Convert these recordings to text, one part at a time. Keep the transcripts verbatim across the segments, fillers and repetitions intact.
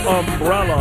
Umbrella.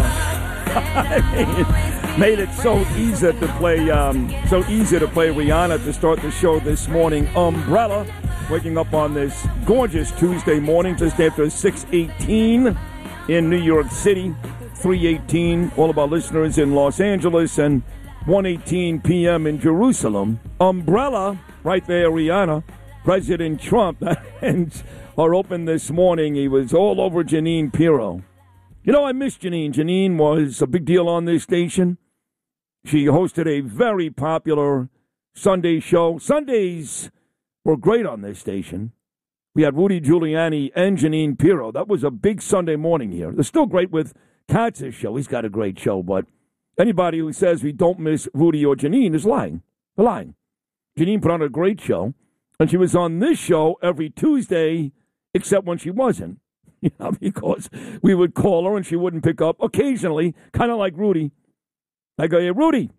I mean, made it so easy to play, um, so easy to play Rihanna to start the show this morning. Umbrella, waking up on this gorgeous Tuesday morning, just after six eighteen in New York City, three eighteen. All of our listeners in Los Angeles and one eighteen p.m. in Jerusalem. Umbrella, right there, Rihanna. President Trump and are open this morning. He was all over Jeanine Pirro. You know, I miss Jeanine. Jeanine was a big deal on this station. She hosted a very popular Sunday show. Sundays were great on this station. We had Rudy Giuliani and Jeanine Pirro. That was a big Sunday morning here. They're still great with Katz's show. He's got a great show, but anybody who says we don't miss Rudy or Jeanine is lying. They're lying. Jeanine put on a great show, and she was on this show every Tuesday, except when she wasn't. You know, because we would call her and she wouldn't pick up. Occasionally, kind of like Rudy. I go, hey, Rudy,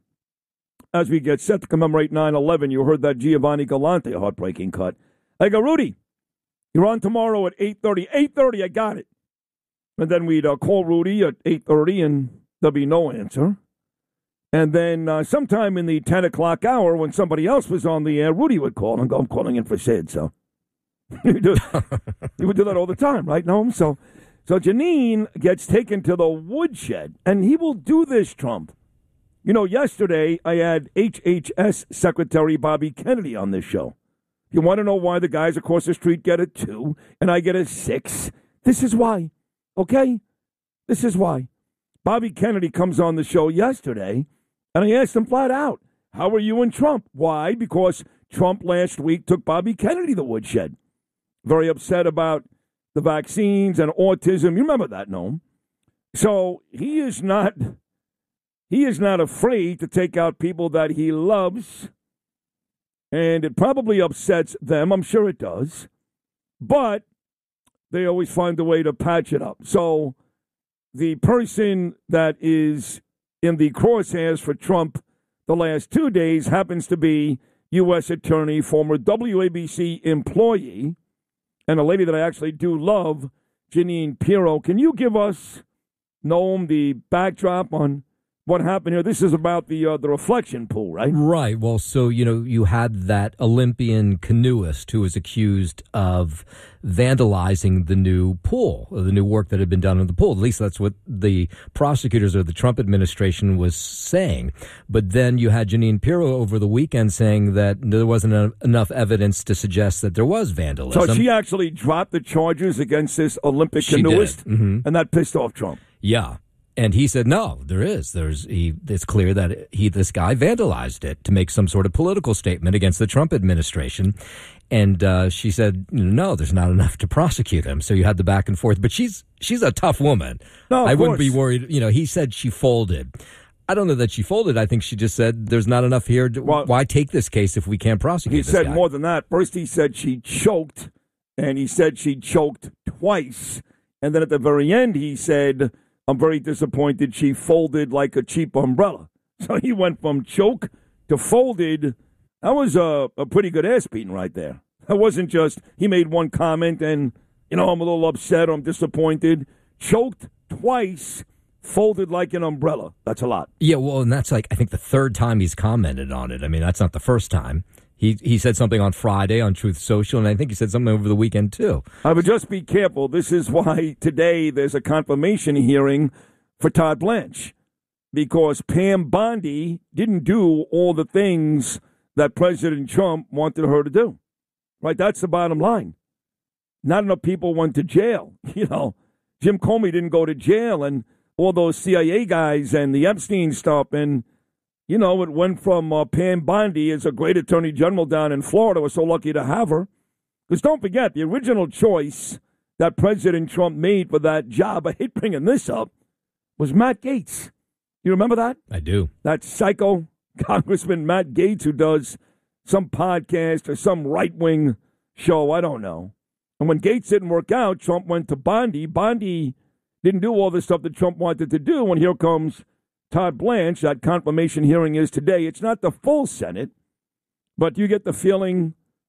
as we get set to commemorate nine eleven, you heard that Giovanni Galante heartbreaking cut. I go, Rudy, you're on tomorrow at eight thirty. eight thirty, I got it. And then we'd uh, call Rudy at eight thirty and there'd be no answer. And then uh, sometime in the ten o'clock hour when somebody else was on the air, Rudy would call and go, I'm calling in for Sid, so. you, do, you would do that all the time, right, Noam? So, so Jeanine gets taken to the woodshed, and he will do this, Trump. You know, yesterday I had H H S Secretary Bobby Kennedy on this show. You want to know why the guys across the street get a two and I get a six? This is why, okay? This is why. Bobby Kennedy comes on the show yesterday, and I asked him flat out, how are you and Trump? Why? Because Trump last week took Bobby Kennedy to the woodshed. Very upset about the vaccines and autism. You remember that, Noam? So he is not he is not afraid to take out people that he loves, and it probably upsets them. I'm sure it does. But they always find a way to patch it up. So the person that is in the crosshairs for Trump the last two days happens to be U S Attorney, former W A B C employee, and a lady that I actually do love, Jeanine Pirro. Can you give us, Noam, the backdrop on what happened here? This is about the uh, the reflection pool, right? Right. Well, so, you know, you had that Olympian canoeist who was accused of vandalizing the new pool, the new work that had been done on the pool. At least that's what the prosecutors or the Trump administration was saying. But then you had Jeanine Pirro over the weekend saying that there wasn't a, enough evidence to suggest that there was vandalism. So she actually dropped the charges against this Olympic she canoeist, mm-hmm. and that pissed off Trump. Yeah. And he said, no, there is. There's he, it's clear that he, this guy vandalized it to make some sort of political statement against the Trump administration. And uh, she said, no, there's not enough to prosecute him. So you had the back and forth. But she's she's a tough woman. No, of I wouldn't course. be worried. You know, he said she folded. I don't know that she folded. I think she just said there's not enough here. To, well, why take this case if we can't prosecute he this said guy? More than that. First he said she choked, and he said she choked twice. And then at the very end he said, I'm very disappointed she folded like a cheap umbrella. So he went from choke to folded. That was a, a pretty good ass beating right there. That wasn't just he made one comment and, you know, I'm a little upset or I'm disappointed. Choked twice, folded like an umbrella. That's a lot. Yeah, well, and that's like, I think the third time he's commented on it. I mean, that's not the first time. He he said something on Friday on Truth Social, and I think he said something over the weekend, too. I would just be careful. This is why today there's a confirmation hearing for Todd Blanche, because Pam Bondi didn't do all the things that President Trump wanted her to do. Right? That's the bottom line. Not enough people went to jail. You know, Jim Comey didn't go to jail, and all those C I A guys and the Epstein stuff, and you know, it went from uh, Pam Bondi as a great attorney general down in Florida. We're so lucky to have her. Because don't forget, the original choice that President Trump made for that job, I hate bringing this up, was Matt Gaetz. You remember that? I do. That psycho Congressman Matt Gaetz who does some podcast or some right-wing show, I don't know. And when Gaetz didn't work out, Trump went to Bondi. Bondi didn't do all the stuff that Trump wanted to do, and here comes Todd Blanche. That confirmation hearing is today. It's not the full Senate, but you get the feeling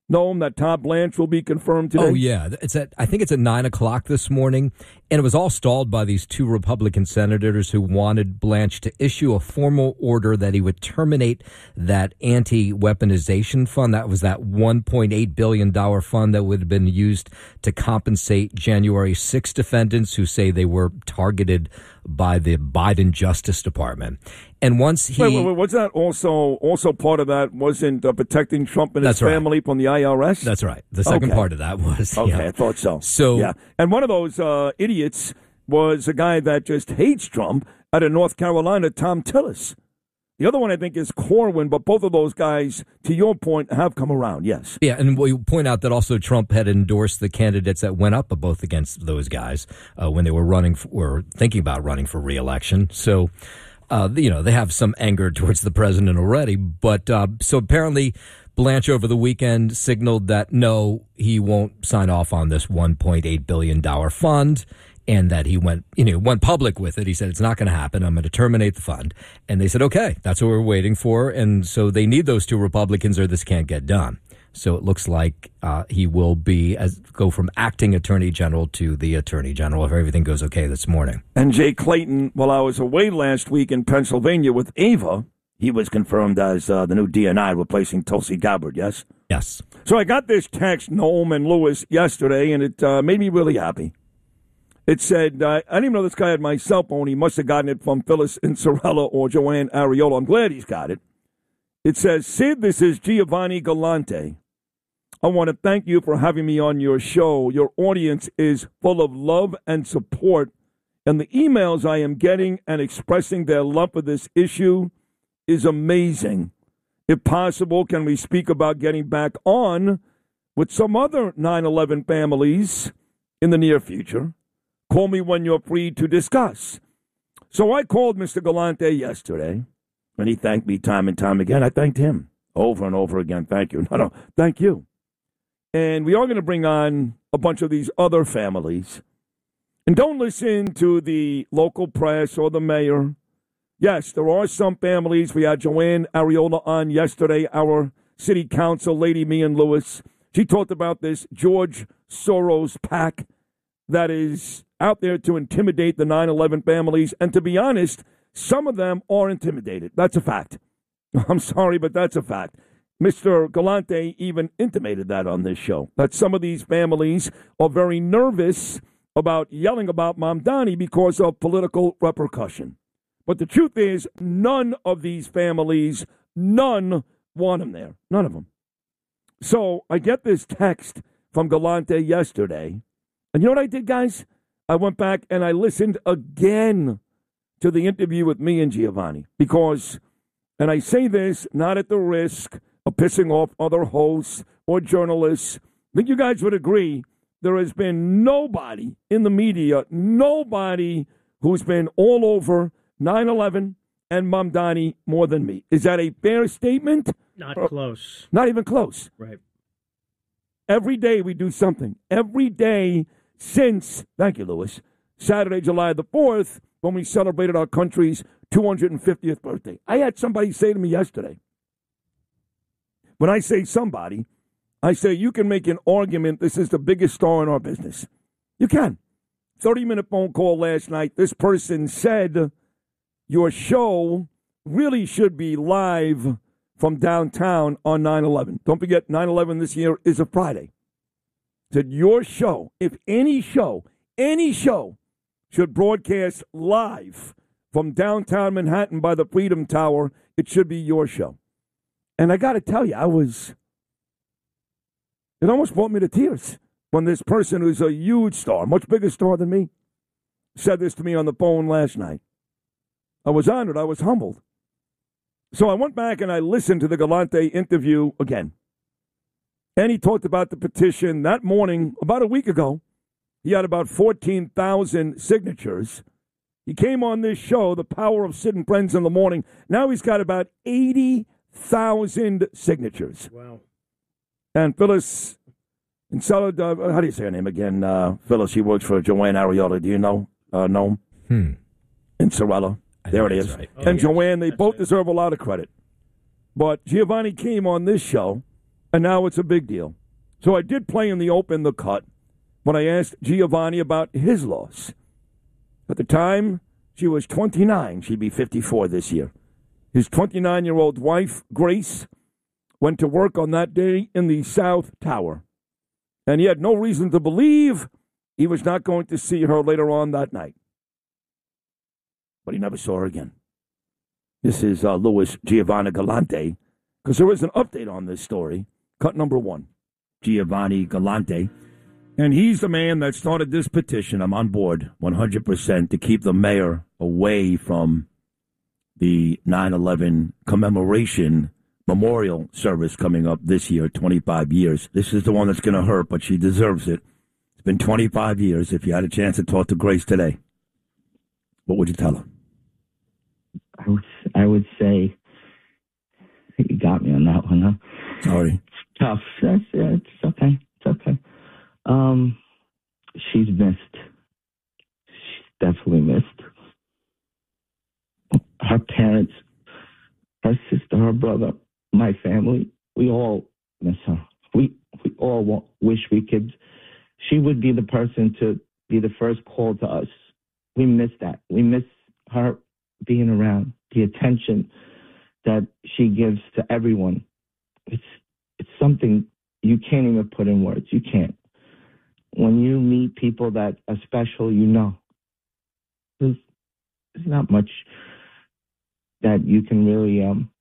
Noam, that Todd Blanche will be confirmed today? Oh, yeah. It's at, I think it's at nine o'clock this morning, and it was all stalled by these two Republican senators who wanted Blanche to issue a formal order that he would terminate that anti-weaponization fund. That was that one point eight billion dollars fund that would have been used to compensate January sixth defendants who say they were targeted by the Biden Justice Department. And once he... Wait, wait, wait, was that also also part of that wasn't uh, protecting Trump and his family right. from the I R S? That's right. The second okay. part of that was... Okay, yeah. I thought so. So... Yeah. And one of those uh, idiots was a guy that just hates Trump out of North Carolina, Tom Tillis. The other one, I think, is Corwin, but both of those guys, to your point, have come around, yes. Yeah, and we point out that also Trump had endorsed the candidates that went up both against those guys uh, when they were running for, or thinking about running for re-election. So, uh, you know, they have some anger towards the president already. But uh, so apparently Blanche over the weekend signaled that, no, he won't sign off on this one point eight billion dollars fund. And that he went, you know, went public with it. He said, it's not going to happen. I'm going to terminate the fund. And they said, okay, that's what we're waiting for. And so they need those two Republicans or this can't get done. So it looks like uh, he will be as go from acting attorney general to the attorney general if everything goes okay this morning. And Jay Clayton, while I was away last week in Pennsylvania with Ava, he was confirmed as uh, the new D N I replacing Tulsi Gabbard, yes? Yes. So I got this text, Noam and Lewis, yesterday, and it uh, made me really happy. It said, uh, I didn't even know this guy had my cell phone. He must have gotten it from Phyllis Insurella or Joanne Ariola. I'm glad he's got it. It says, Sid, this is Giovanni Galante. I want to thank you for having me on your show. Your audience is full of love and support, and the emails I am getting and expressing their love for this issue is amazing. If possible, can we speak about getting back on with some other nine eleven families in the near future? Call me when you're free to discuss. So I called Mister Galante yesterday, and he thanked me time and time again. I thanked him over and over again. Thank you. No, no, thank you. And we are going to bring on a bunch of these other families. And don't listen to the local press or the mayor. Yes, there are some families. We had Joanne Ariola on yesterday, our city council lady, me and Lewis. She talked about this George Soros PAC that is out there to intimidate the nine eleven families. And to be honest, some of them are intimidated. That's a fact. I'm sorry, but that's a fact. Mister Galante even intimated that on this show, that some of these families are very nervous about yelling about Mamdani because of political repercussion. But the truth is, none of these families, none want him there. None of them. So I get this text from Galante yesterday. And you know what I did, guys? I went back and I listened again to the interview with me and Giovanni. Because, and I say this not at the risk of pissing off other hosts or journalists, I think you guys would agree, there has been nobody in the media, nobody who's been all over nine eleven and Mamdani more than me. Is that a fair statement? Not or, close. Not even close. Right. Every day we do something. Every day since, thank you, Lewis, Saturday, July the fourth, when we celebrated our country's two hundred fiftieth birthday. I had somebody say to me yesterday, when I say somebody, I say you can make an argument this is the biggest star in our business. You can. thirty-minute phone call last night. This person said your show really should be live from downtown on nine eleven. Don't forget, nine eleven this year is a Friday. Said your show, if any show, any show should broadcast live from downtown Manhattan by the Freedom Tower, it should be your show. And I got to tell you, I was, it almost brought me to tears when this person who's a huge star, much bigger star than me, said this to me on the phone last night. I was honored. I was humbled. So I went back and I listened to the Galante interview again. And he talked about the petition that morning, about a week ago. He had about fourteen thousand signatures. He came on this show, The Power of Sid and Friends in the Morning. Now he's got about eighty thousand signatures. Wow. And Phyllis, and Sal- uh, how do you say her name again? Uh, Phyllis, she works for Joanne Ariola. Do you know? Uh, know him? Hmm. And Sorella. There it is. Right. Oh, and yes. Joanne, they That's both it. deserve a lot of credit. But Giovanni came on this show, And now it's a big deal. So I did play in the open the cut when I asked Giovanni about his loss. At the time, she was twenty-nine. She'd be fifty-four this year. His twenty-nine-year-old wife, Grace, went to work on that day in the South Tower. And he had no reason to believe he was not going to see her later on that night. But he never saw her again. This is uh, Louis Giovanni Galante, because there is an update on this story. Cut number one, Giovanni Galante. And he's the man that started this petition. I'm on board one hundred percent to keep the mayor away from the nine eleven commemoration memorial service coming up this year, twenty-five years. This is the one that's going to hurt, but she deserves it. It's been twenty-five years. If you had a chance to talk to Grace today, what would you tell her? I would, I would say, you got me on that one, huh? Sorry. It's tough. That's, yeah, it's okay. It's okay. Um, she's missed. She's definitely missed. Her parents, her sister, her brother, my family, we all miss her. We, we all want, wish we could. She would be the person to be the first call to us. We miss that. We miss her being around, the attention that she gives to everyone. It's it's something you can't even put in words. You can't. When you meet people that are special, you know. There's, there's not much that you can really um,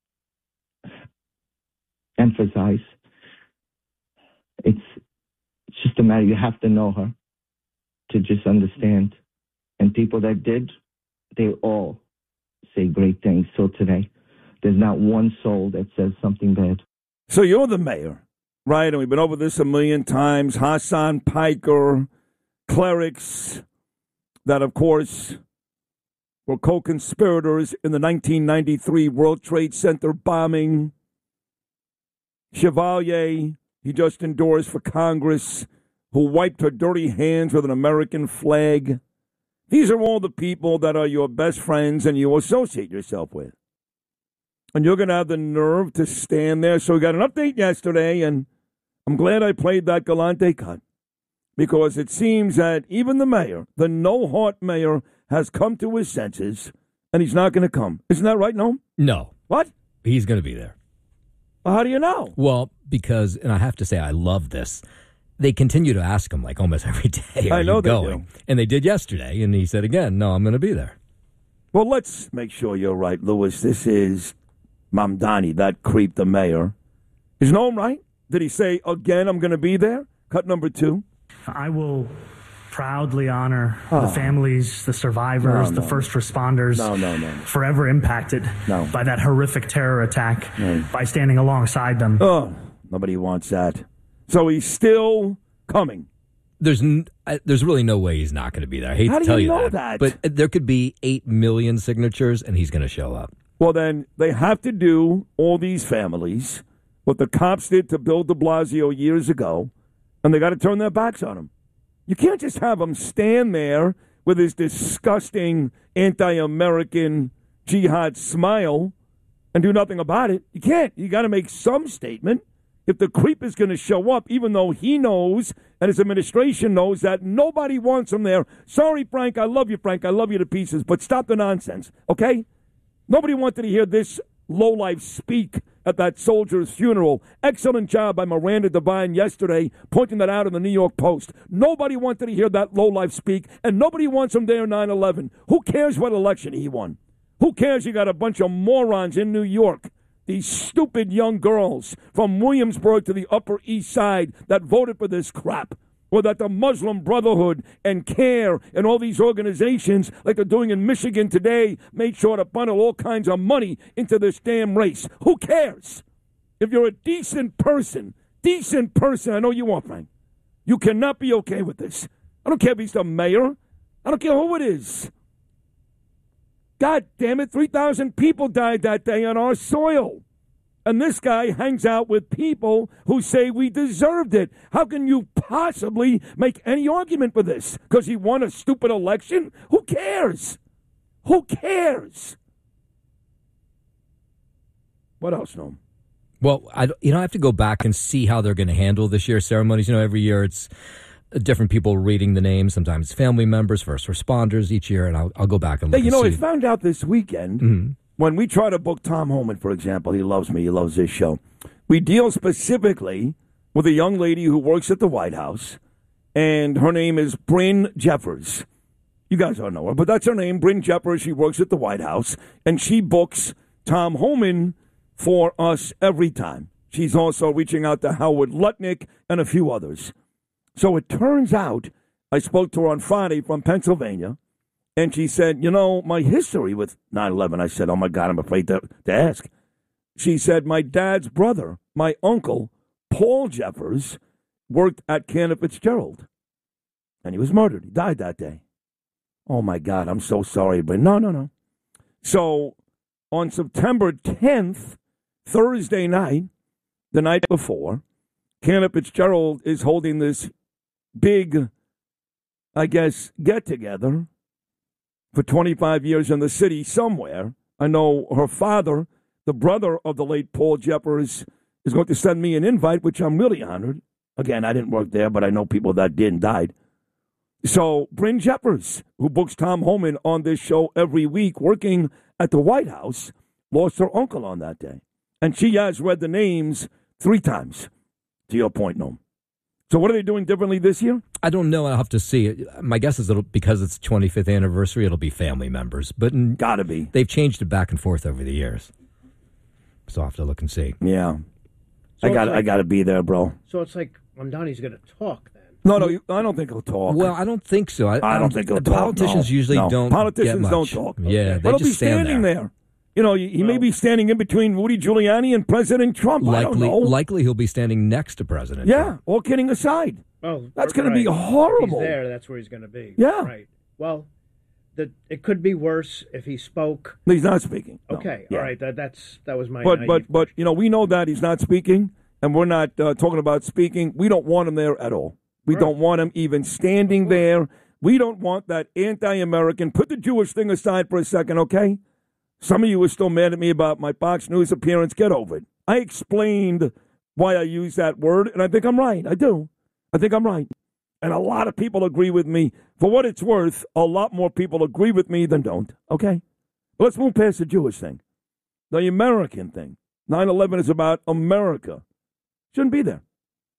emphasize. It's, it's just a matter, you have to know her to just understand. And people that did, they all say great things till today. There's not one soul that says something bad. So you're the mayor, right? And we've been over this a million times. Hassan Piker, clerics that, of course, were co-conspirators in the nineteen ninety-three World Trade Center bombing. Chevalier, he just endorsed for Congress, who wiped her dirty hands with an American flag. These are all the people that are your best friends and you associate yourself with. And you're going to have the nerve to stand there. So we got an update yesterday, and I'm glad I played that Galante cut, because it seems that even the mayor, the no-heart mayor, has come to his senses, and he's not going to come. Isn't that right, Noam? No. What? He's going to be there. Well, how do you know? Well, because, and I have to say, I love this. They continue to ask him, like, almost every day, are I know you they going? do. And they did yesterday, and he said again, no, I'm going to be there. Well, let's make sure you're right, Louis. This is Mamdani, that creep, the mayor. Is Noam right? Did he say, again, I'm going to be there? Cut number two. I will proudly honor oh. the families, the survivors, no, the no. first responders, no, no, no. forever impacted no. by that horrific terror attack, no. by standing alongside them. Oh, nobody wants that. So he's still coming. There's n- there's really no way he's not going to be there. I hate How to do tell you you, know that, that? but there could be eight million signatures, and he's going to show up. Well, then they have to do, all these families, what the cops did to Bill de Blasio years ago, and they got to turn their backs on him. You can't just have him stand there with his disgusting anti-American jihad smile and do nothing about it. You can't. You got to make some statement. If the creep is going to show up, even though he knows and his administration knows that nobody wants him there. Sorry, Frank. I love you, Frank. I love you to pieces. But stop the nonsense, okay? Nobody wanted to hear this lowlife speak at that soldier's funeral. Excellent job by Miranda Devine yesterday, pointing that out in the New York Post. Nobody wanted to hear that lowlife speak, and nobody wants him there nine eleven. Who cares what election he won? Who cares you got a bunch of morons in New York? These stupid young girls from Williamsburg to the Upper East Side that voted for this crap. Or that the Muslim Brotherhood and CARE and all these organizations, like they're doing in Michigan today, made sure to funnel all kinds of money into this damn race. Who cares? If you're a decent person, decent person, I know you are, Frank, you cannot be okay with this. I don't care if he's the mayor. I don't care who it is. God damn it, three thousand people died that day on our soil. And this guy hangs out with people who say we deserved it. How can you possibly make any argument for this? Because he won a stupid election? Who cares? Who cares? What else, Noam? Well, I, you know, I have to go back and see how they're going to handle this year's ceremonies. You know, every year it's different people reading the names. Sometimes family members, first responders each year, and I'll, I'll go back and look Hey, you and know, see. I found out this weekend, Mhm. when we try to book Tom Homan, for example, he loves me, he loves this show. We deal specifically with a young lady who works at the White House, and her name is Bryn Jeffers. You guys don't know her, but that's her name, Bryn Jeffers. She works at the White House, and she books Tom Homan for us every time. She's also reaching out to Howard Lutnick and a few others. So it turns out, I spoke to her on Friday from Pennsylvania, and she said, you know, my history with nine eleven, I said, oh, my God, I'm afraid to, to ask. She said, my dad's brother, my uncle, Paul Jeffers, worked at Cantor Fitzgerald, and he was murdered. He died that day. Oh, my God, I'm so sorry, but no, no, no. So on September tenth, Thursday night, the night before, Cantor Fitzgerald is holding this big, I guess, get-together for twenty-five years in the city somewhere. I know her father, the brother of the late Paul Jeffers, is going to send me an invite, which I'm really honored. Again, I didn't work there, but I know people that did and died. So Bryn Jeffers, who books Tom Homan on this show every week, working at the White House, lost her uncle on that day. And she has read the names three times, to your point, Noam. So what are they doing differently this year? I don't know. I'll have to see. My guess is it'll, because it's twenty-fifth anniversary, it'll be family members. But in, Gotta be. They've changed it back and forth over the years. So I'll have to look and see. Yeah. So I got like, I got to be there, bro. So it's like Mamdani's going to talk then. No, no, you, I don't think he'll talk. Well, I don't think so. I, I don't think he'll the talk. Politicians no. usually No. don't. Politicians get don't much. talk. Yeah, they but he'll just be standing there. there. You know, he, he may Well- be standing in between Rudy Giuliani and President Trump. I don't Likely, know. likely he'll be standing next to President yeah, Trump. all kidding aside. Oh, That's going to be right. horrible. He's there. That's where he's going to be. Yeah. Right. Well, the, it could be worse if he spoke. He's not speaking. No. Okay. Yeah. All right. That that's that was my. But naive but but question. you know, we know that he's not speaking, and we're not uh, talking about speaking. We don't want him there at all. We Right. don't want him even standing there. We don't want that anti-American. Put the Jewish thing aside for a second, okay? Some of you are still mad at me about my Fox News appearance. Get over it. I explained why I use that word, and I think I'm right. I do. I think I'm right. And a lot of people agree with me. For what it's worth, a lot more people agree with me than don't, okay? Let's move past the Jewish thing. The American thing. nine eleven is about America. Shouldn't be there.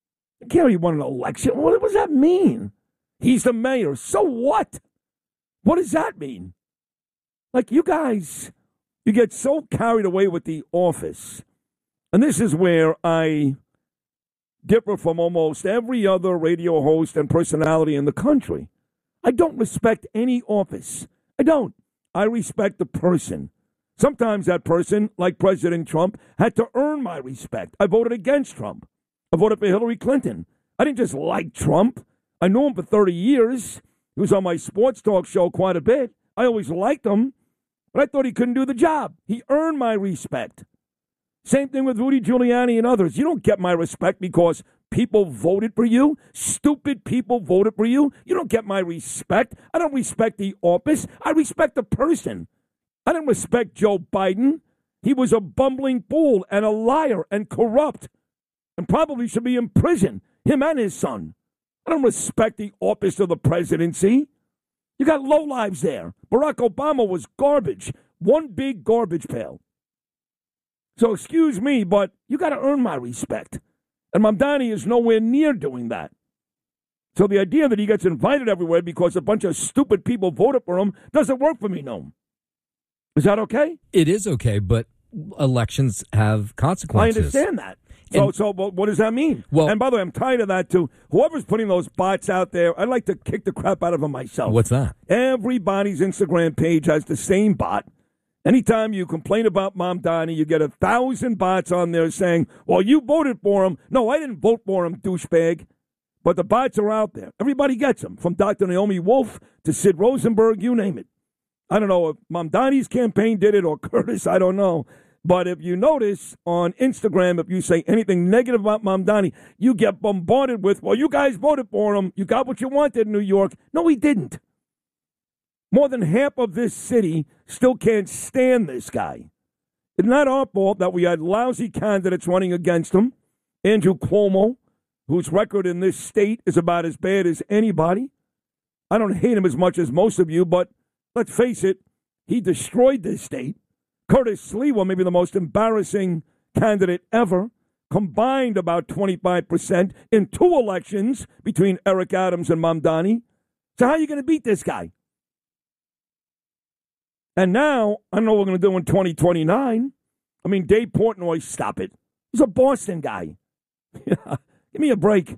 Gary won an election. What does that mean? He's the mayor. So what? What does that mean? Like, you guys, you get so carried away with the office. And this is where I differ from almost every other radio host and personality in the country. I don't respect any office. I don't. I respect the person. Sometimes that person, like President Trump, had to earn my respect. I voted against Trump. I voted for Hillary Clinton. I didn't just like Trump. I knew him for thirty years. He was on my sports talk show quite a bit. I always liked him, but I thought he couldn't do the job. He earned my respect. Same thing with Rudy Giuliani and others. You don't get my respect because people voted for you. Stupid people voted for you. You don't get my respect. I don't respect the office. I respect the person. I don't respect Joe Biden. He was a bumbling fool and a liar and corrupt and probably should be in prison, him and his son. I don't respect the office of the presidency. You got lowlives there. Barack Obama was garbage. One big garbage pail. So excuse me, but you got to earn my respect. And Mamdani is nowhere near doing that. So the idea that he gets invited everywhere because a bunch of stupid people voted for him doesn't work for me, no. Is that okay? It is okay, but elections have I consequences. understand that. So, And- so what does that mean? Well- and by the way, I'm tired of that, too. Whoever's putting those bots out there, I'd like to kick the crap out of them myself. What's that? Everybody's Instagram page has the same bot. Anytime you complain about Mamdani, you get a thousand bots on there saying, well, you voted for him. No, I didn't vote for him, douchebag. But the bots are out there. Everybody gets them, from Doctor Naomi Wolf to Sid Rosenberg, you name it. I don't know if Mamdani's campaign did it or Curtis, I don't know. But if you notice on Instagram, if you say anything negative about Mamdani, you get bombarded with, well, you guys voted for him. You got what you wanted in New York. No, he didn't. More than half of this city still can't stand this guy. It's not our fault that we had lousy candidates running against him. Andrew Cuomo, whose record in this state is about as bad as anybody. I don't hate him as much as most of you, but let's face it, he destroyed this state. Curtis Sliwa, maybe the most embarrassing candidate ever, combined about twenty-five percent in two elections between Eric Adams and Mamdani. So how are you going to beat this guy? And now, I don't know what we're going to do in twenty twenty-nine. I mean, Dave Portnoy, stop it. He's a Boston guy. Give me a break.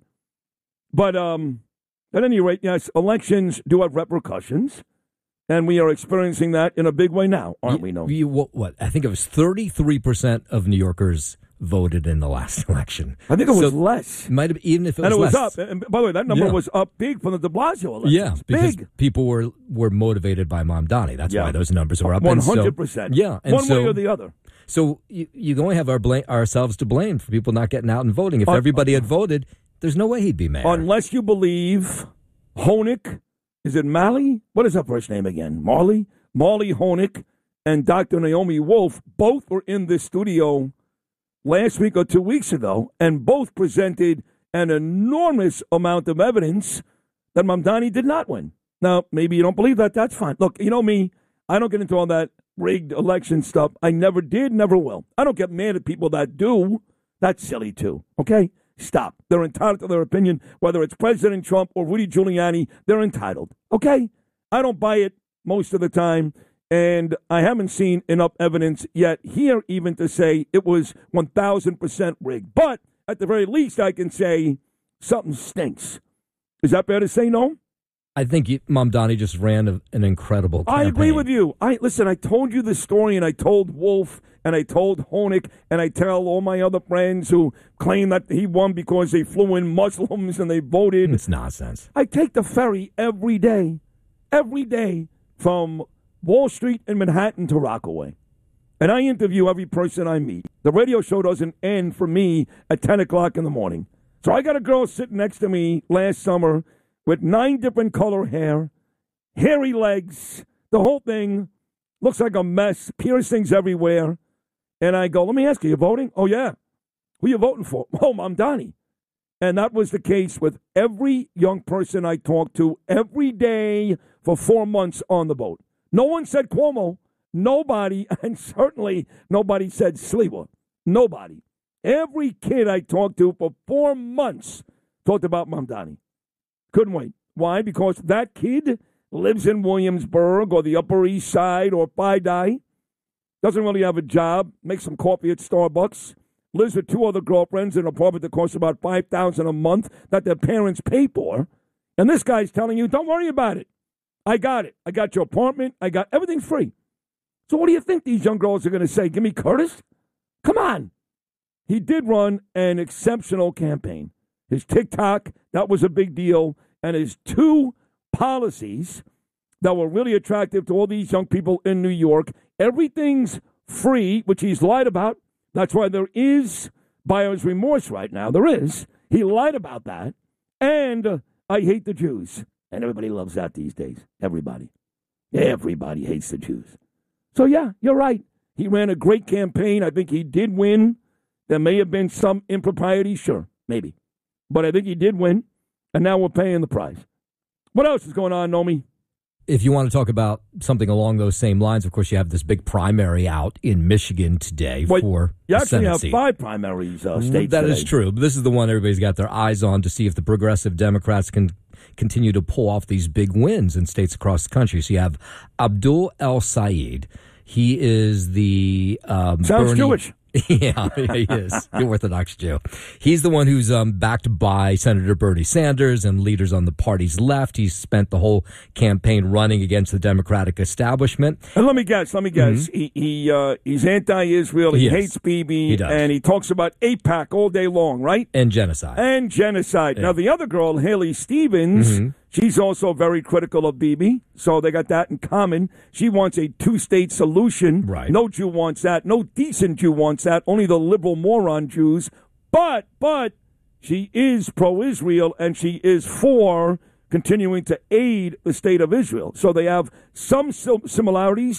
But um, at any rate, yes, elections do have repercussions. And we are experiencing that in a big way now, aren't you, we, no? You, what, what? I think it was thirty-three percent of New Yorkers voted in the last election. I think it was so less. Might have, even if it was and it was less. up. And by the way, that number yeah. was up big from the de Blasio election. Yeah, because big. people were, were motivated by Mamdani. That's yeah. why those numbers were up. one hundred percent. So, yeah. And One so, way or the other. So you, you only have our blame, ourselves to blame for people not getting out and voting. If uh, everybody had voted, there's no way he'd be mayor. Unless you believe Honig, is it Malley? What is her first name again? Marley? Marley Honig and Doctor Naomi Wolf both were in this studio last week or two weeks ago, and both presented an enormous amount of evidence that Mamdani did not win. Now, maybe you don't believe that. That's fine. Look, you know me. I don't get into all that rigged election stuff. I never did, never will. I don't get mad at people that do. That's silly, too. Okay? Stop. They're entitled to their opinion. Whether it's President Trump or Rudy Giuliani, they're entitled. Okay? I don't buy it most of the time, and I haven't seen enough evidence yet here even to say it was one thousand percent rigged. But at the very least, I can say something stinks. Is that fair to say, no? I think you, Mamdani just ran a, an incredible campaign. I agree with you. I Listen, I told you the story, and I told Wolf, and I told Honig, and I tell all my other friends who claim that he won because they flew in Muslims and they voted. It's nonsense. I take the ferry every day, every day, from Wall Street in Manhattan to Rockaway. And I interview every person I meet. The radio show doesn't end for me at ten o'clock in the morning. So I got a girl sitting next to me last summer with nine different color hair, hairy legs, the whole thing looks like a mess, piercings everywhere. And I go, let me ask you, you voting? Oh, yeah. Who you voting for? Oh, Mamdani. And that was the case with every young person I talked to every day for four months on the boat. No one said Cuomo. Nobody, and certainly nobody said Sliwa. Nobody. Every kid I talked to for four months talked about Mamdani. Couldn't wait. Why? Because that kid lives in Williamsburg or the Upper East Side or Phi-Di, doesn't really have a job, makes some coffee at Starbucks, lives with two other girlfriends in an apartment that costs about five thousand dollars a month that their parents pay for. And this guy's telling you, don't worry about it. I got it. I got your apartment. I got everything free. So what do you think these young girls are going to say? Give me Curtis? Come on. He did run an exceptional campaign. His TikTok, that was a big deal. And his two policies that were really attractive to all these young people in New York. Everything's free, which he's lied about. That's why there is buyer's remorse right now. There is. He lied about that. And uh, I hate the Jews. And everybody loves that these days. Everybody. Everybody hates the Jews. So, yeah, you're right. He ran a great campaign. I think he did win. There may have been some impropriety. Sure, maybe. But I think he did win. And now we're paying the price. What else is going on, Nomi? If you want to talk about something along those same lines, of course, you have this big primary out in Michigan today. Wait, for you the actually Senate have seat. five primaries uh, states That today. is true. But this is the one everybody's got their eyes on to see if the progressive Democrats can continue to pull off these big wins in states across the country. So you have Abdul El Sayed. He is the um, Sounds Bernie- Jewish. Yeah, he is. The Orthodox Jew. He's the one who's um, backed by Senator Bernie Sanders and leaders on the party's left. He's spent the whole campaign running against the Democratic establishment. And let me guess, let me guess. Mm-hmm. He, he uh, he's anti-Israel. He Yes. hates Bibi. He does. And he talks about AIPAC all day long, right? And genocide. And genocide. Yeah. Now, the other girl, Haley Stevens, Mm-hmm. she's also very critical of Bibi. So they got that in common. She wants a two-state solution. Right. No Jew wants that. No decent Jew wants that. Only the liberal moron Jews. But, but, she is pro-Israel, and she is for continuing to aid the state of Israel. So they have some sim- similarities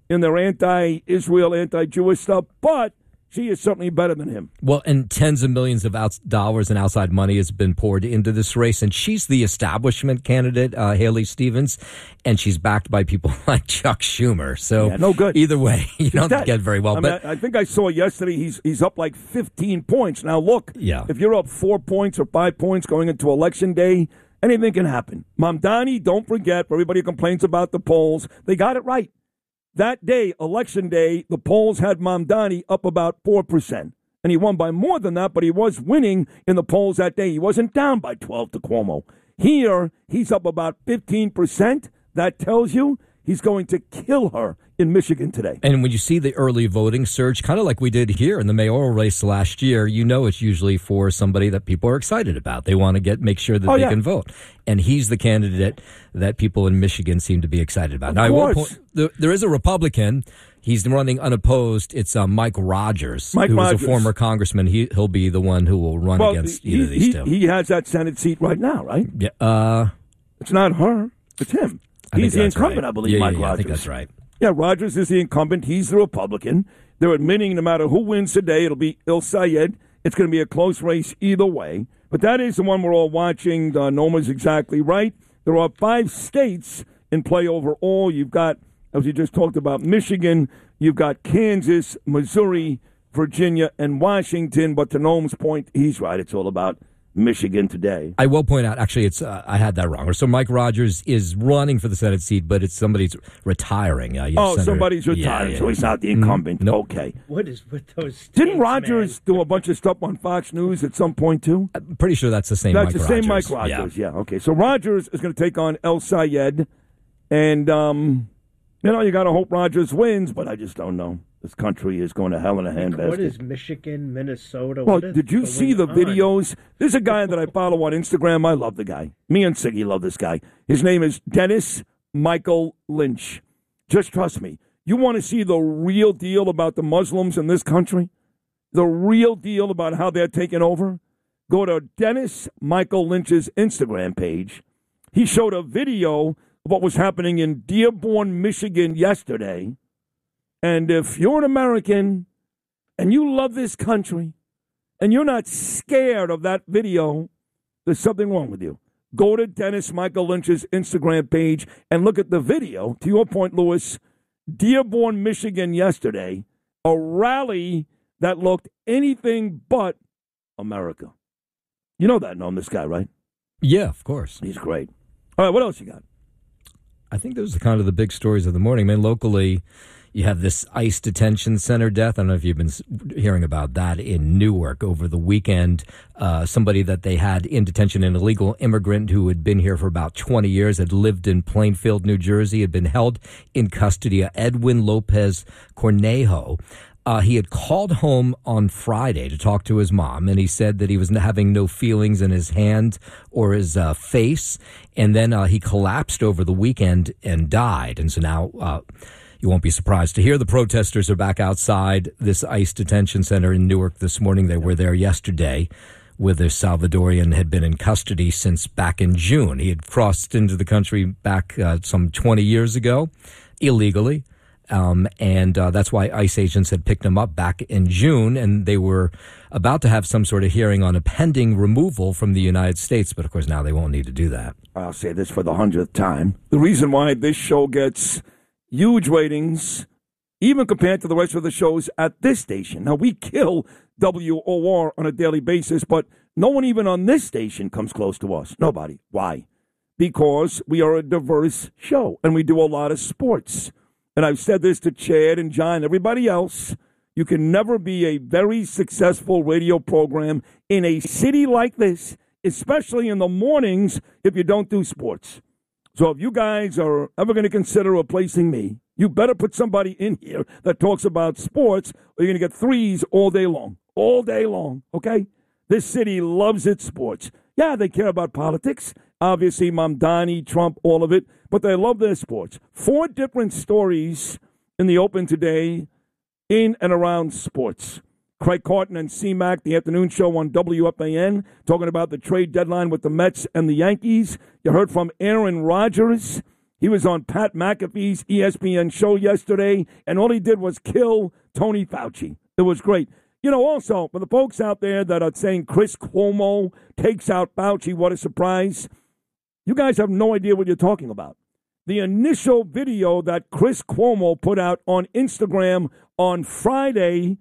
in their anti-Israel, anti-Jewish stuff, but she is certainly better than him. Well, and tens of millions of outs- dollars in outside money has been poured into this race, and she's the establishment candidate, uh, Haley Stevens, and she's backed by people like Chuck Schumer. So yeah, no good. Either way, you She's don't dead. get very well. I, but mean, I, I think I saw yesterday he's he's up like fifteen points. Now, look, Yeah. if you're up four points or five points going into Election Day, anything can happen. Mamdani, don't forget, for everybody who complains about the polls, they got it right. That day, Election Day, the polls had Mamdani up about four percent. And he won by more than that, but he was winning in the polls that day. He wasn't down by twelve to Cuomo. Here, he's up about fifteen percent. That tells you he's going to kill her in Michigan today. And when you see the early voting surge, kind of like we did here in the mayoral race last year, you know it's usually for somebody that people are excited about. They want to get make sure that Oh, they yeah. can vote. And he's the candidate that people in Michigan seem to be excited about. Of now, I will course. point, there, there is a Republican. He's running unopposed. It's uh, Mike Rogers, Mike who Rogers. was a former congressman. He, he'll be the one who will run Well, against he, either of these he, two. he has that Senate seat right now, right? yeah, uh, It's not her. It's him. I think He's the that's incumbent, right. I believe, yeah, Mike yeah, yeah, Rogers. I think that's right. Yeah, Rogers is the incumbent. He's the Republican. They're admitting no matter who wins today, it'll be Il Sayed. It's going to be a close race either way. But that is the one we're all watching. Uh, Noma's exactly right. There are five states in play overall. You've got, as we just talked about, Michigan. You've got Kansas, Missouri, Virginia, and Washington. But to Noam's point, he's right. It's all about Michigan today. I will point out, actually, it's uh, I had that wrong. So Mike Rogers is running for the Senate seat, but it's somebody's retiring. Uh, yes, Oh, Senator- somebody's yeah, retiring, yeah, so he's yeah. not the incumbent. Nope. Okay. What is with those? States, Didn't Rogers man? do a bunch of stuff on Fox News at some point, too? I'm pretty sure that's the same That's Mike the Rogers. same Mike Rogers, yeah. Okay, so Rogers is going to take on El Sayed, and, um, you know, you got to hope Rogers wins, but I just don't know. This country is going to hell in a handbasket. What is Michigan, Minnesota? Well, what is did you going see the on? videos? There's a guy that I follow on Instagram. I love the guy. Me and Siggy love this guy. His name is Dennis Michael Lynch. Just trust me. You want to see the real deal about the Muslims in this country? The real deal about how they're taking over? Go to Dennis Michael Lynch's Instagram page. He showed a video of what was happening in Dearborn, Michigan yesterday. And if you're an American and you love this country and you're not scared of that video, there's something wrong with you. Go to Dennis Michael Lynch's Instagram page and look at the video. To your point, Lewis, Dearborn, Michigan yesterday, a rally that looked anything but America. You know that, knowing this guy, right? Yeah, of course. He's great. All right, what else you got? I think those are kind of the big stories of the morning. I mean, locally, you have this ICE detention center death. I don't know if you've been hearing about that in Newark over the weekend. Uh, somebody that they had in detention, an illegal immigrant who had been here for about twenty years, had lived in Plainfield, New Jersey, had been held in custody. Edwin Lopez Cornejo. Uh, he had called home on Friday to talk to his mom, and he said that he was having no feelings in his hand or his uh, face. And then uh, he collapsed over the weekend and died. And so now uh, you won't be surprised to hear the protesters are back outside this ICE detention center in Newark this morning. They were there yesterday with a Salvadorian had been in custody since back in June. He had crossed into the country back uh, some twenty years ago illegally. Um, and uh, that's why ICE agents had picked him up back in June, and they were about to have some sort of hearing on a pending removal from the United States. But, of course, now they won't need to do that. I'll say this for the hundredth time. The reason why this show gets huge ratings, even compared to the rest of the shows at this station. Now, we kill W O R on a daily basis, but no one even on this station comes close to us. Nobody. Why? Because we are a diverse show, and we do a lot of sports. And I've said this to Chad and John, everybody else, you can never be a very successful radio program in a city like this, especially in the mornings if you don't do sports. So if you guys are ever going to consider replacing me, you better put somebody in here that talks about sports, or you're going to get threes all day long. All day long, okay? This city loves its sports. Yeah, they care about politics. Obviously, Mamdani, Trump, all of it. But they love their sports. Four different stories in the open today in and around sports. Craig Carton and C-Mac, the afternoon show on W F A N, talking about the trade deadline with the Mets and the Yankees. You heard from Aaron Rodgers He was on Pat McAfee's E S P N show yesterday, and all he did was kill Tony Fauci. It was great. You know, also, for the folks out there that are saying Chris Cuomo takes out Fauci, what a surprise. You guys have no idea what you're talking about. The initial video that Chris Cuomo put out on Instagram on Friday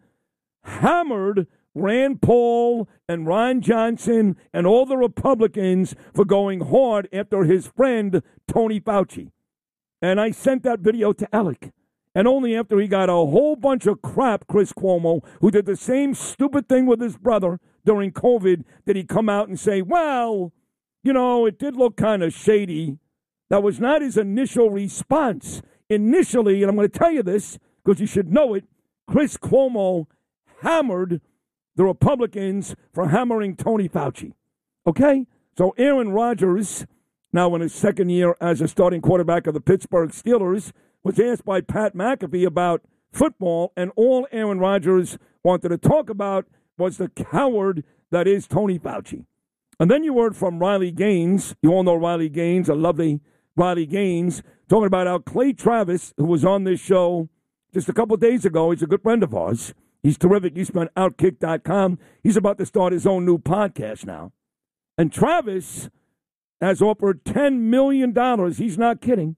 hammered Rand Paul and Ron Johnson and all the Republicans for going hard after his friend Tony Fauci. And I sent that video to Alec. And only after he got a whole bunch of crap, Chris Cuomo, who did the same stupid thing with his brother during COVID, did he come out and say, well, you know, it did look kind of shady. That was not his initial response. Initially, and I'm going to tell you this because you should know it, Chris Cuomo hammered the Republicans for hammering Tony Fauci. Okay? So Aaron Rodgers, now in his second year as a starting quarterback of the Pittsburgh Steelers, was asked by Pat McAfee about football, and all Aaron Rodgers wanted to talk about was the coward that is Tony Fauci. And then you heard from Riley Gaines. You all know Riley Gaines, a lovely Riley Gaines, talking about how Clay Travis, who was on this show just a couple days ago, he's a good friend of ours. He's terrific. He's been Outkick dot com. He's about to start his own new podcast now. And Travis has offered ten million dollars, he's not kidding,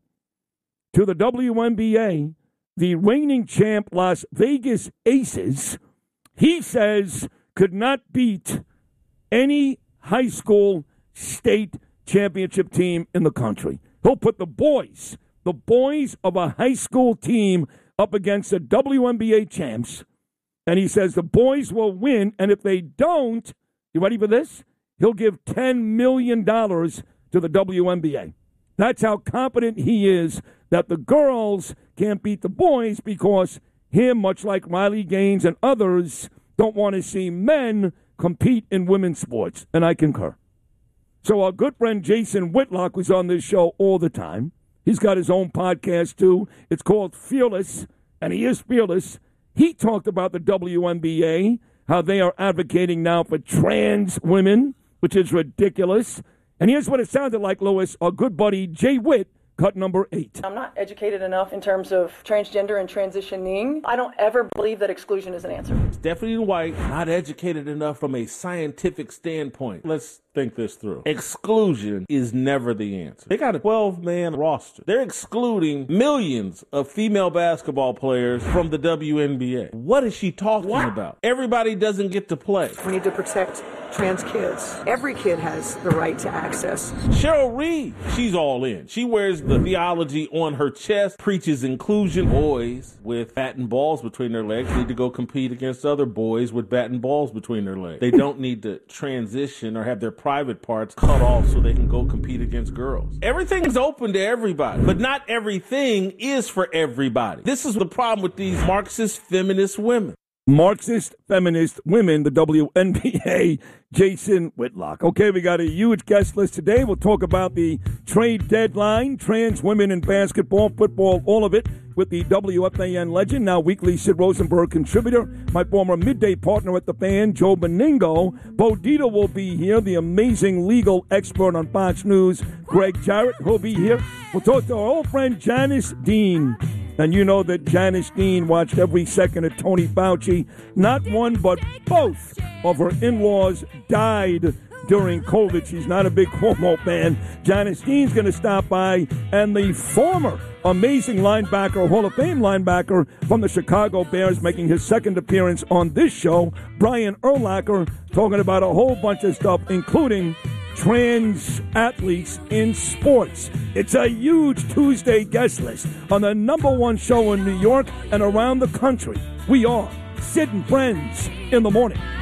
to the W N B A, the reigning champ Las Vegas Aces, he says could not beat any high school state championship team in the country. He'll put the boys, the boys of a high school team up against the W N B A champs, and he says the boys will win, and if they don't, you ready for this? He'll give ten million dollars to the W N B A. That's how confident he is that the girls can't beat the boys because him, much like Riley Gaines and others, don't want to see men compete in women's sports, and I concur. So our good friend Jason Whitlock was on this show all the time. He's got his own podcast, too. It's called Fearless, and he is fearless. He talked about the W N B A, how they are advocating now for trans women, which is ridiculous. And here's what it sounded like, Lewis, our good buddy Jay Witt, cut number eight. I'm not educated enough in terms of transgender and transitioning. I don't ever believe that exclusion is an answer. Stephanie White, not educated enough from a scientific standpoint. Let's think this through. Exclusion is never the answer. They got a twelve-man roster. They're excluding millions of female basketball players from the W N B A. What is she talking what? about? Everybody doesn't get to play. We need to protect trans kids. Every kid has the right to access. Cheryl Reed, she's all in. She wears the theology on her chest, preaches inclusion. Boys with bat and balls between their legs need to go compete against other boys with bat and balls between their legs. They don't need to transition or have their private parts cut off so they can go compete against girls. Everything's open to everybody, but not everything is for everybody. This is the problem with these Marxist feminist women. Marxist feminist women, the W N B A, Jason Whitlock. Okay, we got a huge guest list today. We'll talk about the trade deadline, trans women in basketball, football, all of it, with the W F A N legend, now weekly Sid Rosenberg contributor, my former midday partner at the Fan, Joe Beningo. Bo Dita will be here, the amazing legal expert on Fox News, Greg Jarrett, will be here. We'll talk to our old friend Janice Dean. And you know that Janice Dean watched every second of Tony Fauci. Not one, but both of her in-laws died during COVID. She's not a big Cuomo fan. Janice Dean's going to stop by. And the former amazing linebacker, Hall of Fame linebacker from the Chicago Bears, making his second appearance on this show, Brian Urlacher, talking about a whole bunch of stuff, including trans athletes in sports. It's a huge Tuesday guest list on the number one show in New York and around the country. We are Sid and Friends in the Morning.